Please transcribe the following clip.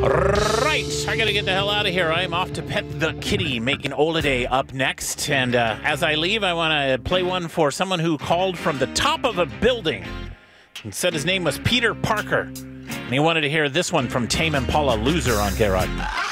Right, I gotta get the hell out of here. I am off to pet the kitty, making Holiday up next. And as I leave, I want to play one for someone who called from the top of a building and said his name was Peter Parker. And he wanted to hear this one from Tame Impala, Loser, on K-Rock.